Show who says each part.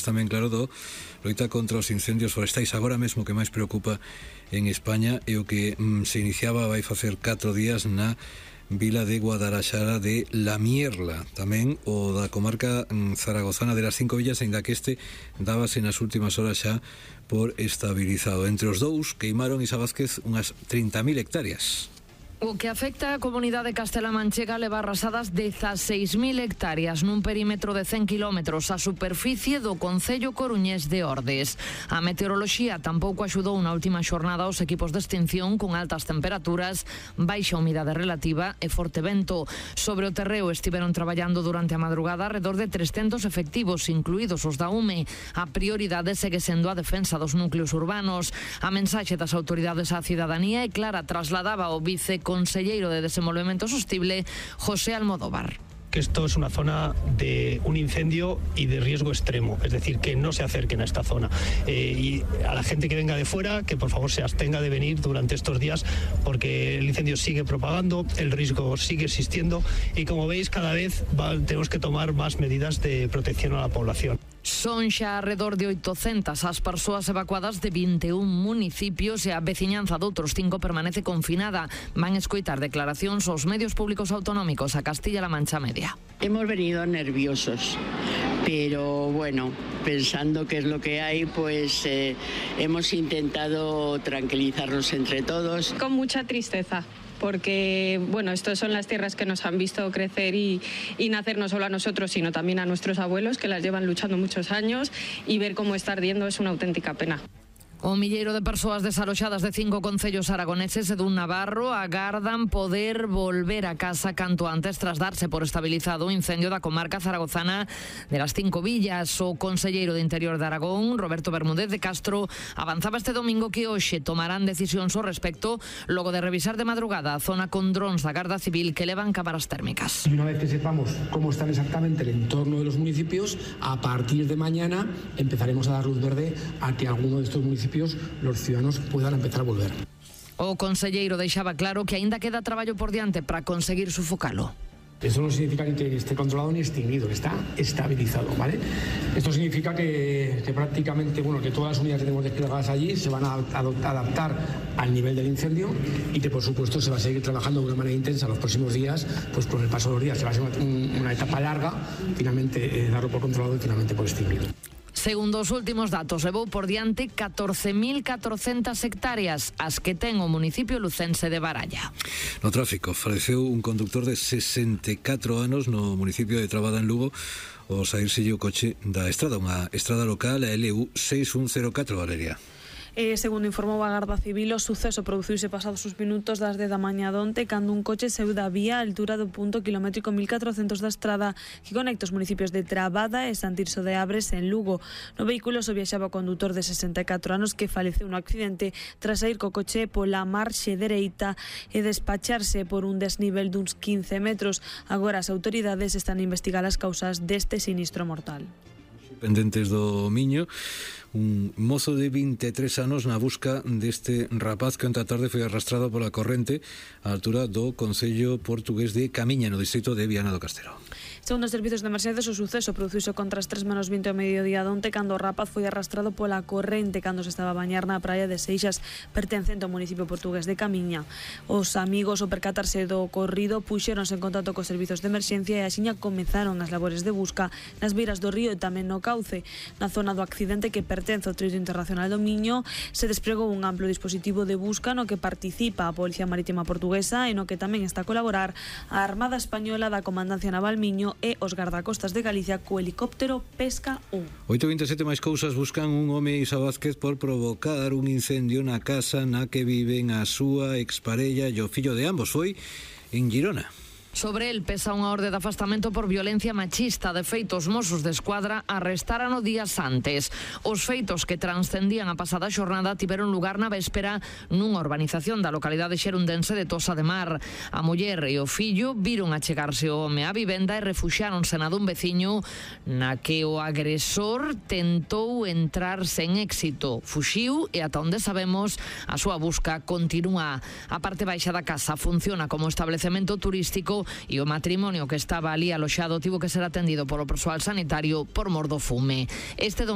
Speaker 1: tamén, claro, do loita contra os incendios forestais. Agora mesmo que máis preocupa en España é o que se iniciaba vai facer 4 días na vila de Guadalajara de La Mierla, tamén o da comarca zaragozana de las 5 villas, aínda que este dábase nas últimas horas xa por estabilizado. Entre os dous queimaron, Isa Vázquez, unhas 30.000 hectáreas.
Speaker 2: O que afecta a comunidade Castela-Manchega leva arrasadas 16.000 hectáreas nun perímetro de 100 kilómetros a superficie do concello coruñés de Ordes. A meteoroloxía tampouco axudou na última xornada aos equipos de extinción con altas temperaturas, baixa humidade relativa e forte vento. Sobre o terreo estiveron traballando durante a madrugada alrededor de 300 efectivos, incluídos os da UME. A prioridade segue sendo a defensa dos núcleos urbanos. A mensaxe das autoridades á cidadanía é clara, trasladaba o viceconselleiro de Desenvolvemento Sostible, José Almodóvar.
Speaker 3: Que esto es una zona de un incendio y de riesgo extremo, es decir, que no se acerquen a esta zona. Y a la gente que venga de fuera, que por favor se abstenga de venir durante estos días, porque el incendio sigue propagando, el riesgo sigue existiendo y, como veis, cada vez tenemos que tomar más medidas de protección a la población.
Speaker 2: Son xa alrededor de 800 as persoas evacuadas de 21 municipios e a veciñanza de outros 5 permanece confinada. Van escoitar declaracións aos medios públicos autonómicos a Castilla-La Mancha Media.
Speaker 4: Hemos venido nerviosos, pero bueno, pensando qué es lo que hay, pues hemos intentado tranquilizarnos entre todos.
Speaker 5: Con mucha tristeza. Porque, bueno, estas son las tierras que nos han visto crecer y nacer no solo a nosotros, sino también a nuestros abuelos, que las llevan luchando muchos años, y ver cómo está ardiendo es una auténtica pena.
Speaker 2: O milleiro de persoas desaloxadas de 5 concellos aragoneses e dun navarro agardan poder volver a casa canto antes tras darse por estabilizado o incendio da comarca zaragozana de las 5 villas. O conselleiro de Interior de Aragón, Roberto Bermúdez de Castro, avanzaba este domingo que hoxe tomarán decisións ao respecto logo de revisar de madrugada a zona con drons da Garda Civil que levan cámaras térmicas.
Speaker 6: Y una vez que sepamos cómo están exactamente el entorno de los municipios, a partir de mañana empezaremos a dar luz verde a que alguno de estos municipios los ciudadanos puedan empezar a volver.
Speaker 2: O conselleiro deixaba claro que aínda queda traballo por diante para conseguir sufocalo.
Speaker 6: Eso no significa ni que esté controlado ni extinguido, está estabilizado, ¿vale? Esto significa que prácticamente, que todas las unidades que tenemos desplegadas allí se van a adaptar al nivel del incendio y que, por supuesto, se va a seguir trabajando de una manera intensa los próximos días, pues con el paso de los días se va a ser una etapa larga, finalmente darlo por controlado y finalmente por extinguido.
Speaker 2: Segundo os últimos datos, levou por diante 14.400 hectáreas, as que ten o municipio lucense de Baralla.
Speaker 1: No tráfico, faleceu un conductor de 64 anos no municipio de Trabada, en Lugo, ao saírselle o coche da estrada, unha estrada local, a LU 6104, Valeria.
Speaker 7: Segundo informou a Garda Civil, o suceso produciuse pasados uns minutos das 10 da mañá donte cando un coche saiu da vía a altura do punto kilométrico 1400 da estrada que conecta os municipios de Trabada e Sant Tirso de Abres en Lugo. No vehículo só viaxaba o condutor de 64 anos que faleceu no accidente tras sair co coche pola marxe dereita e despacharse por un desnivel duns 15 metros. Agora as autoridades están a investigar as causas deste sinistro mortal.
Speaker 1: Pendentes do Miño, un mozo de 23 anos na busca deste rapaz que onte a tarde foi arrastrado pola corrente á altura do concello portugués de Camiña, no distrito de Viana do Castelo.
Speaker 7: Segundo os servizos de emerxencias, o suceso produciuse contra as 3:20 ao mediodía donte cando o rapaz foi arrastrado pola corrente cando se estaba a bañar na praia de Seixas, pertencente ao municipio portugués de Camiña. Os amigos, ao percatarse do ocorrido, puxéronse en contacto cos servizos de emerxencia e axiña comezaron as labores de busca nas beiras do río e tamén no cauce. Na zona do accidente que pertence ao Trío Internacional do Miño se despregou un amplo dispositivo de busca no que participa a Policía Marítima Portuguesa e no que tamén está a colaborar a Armada Española da Comandancia Naval Miño e os gardacostas de Galicia co helicóptero Pesca 1.
Speaker 1: 8:27 máis cousas. Buscan un home, Isa Vázquez, por provocar un incendio na casa na que viven a súa exparella e o fillo de ambos. Foi en Girona.
Speaker 2: Sobre el pesa unha orde de afastamento por violencia machista. De feito, os Mossos de Escuadra arrestaran días antes. Os feitos que transcendían a pasada xornada tiveron lugar na véspera nunha urbanización da localidade xerundense de Tosa de Mar. A muller e o fillo viron achegarse o home á vivenda e refuxiáronse na dun veciño na que o agresor tentou entrar sen éxito. Fuxiu e ata onde sabemos a súa busca continúa. A parte baixa da casa funciona como establecemento turístico e o matrimonio que estaba ali aloxado tivo que ser atendido polo persoal sanitario por mor do fume. Este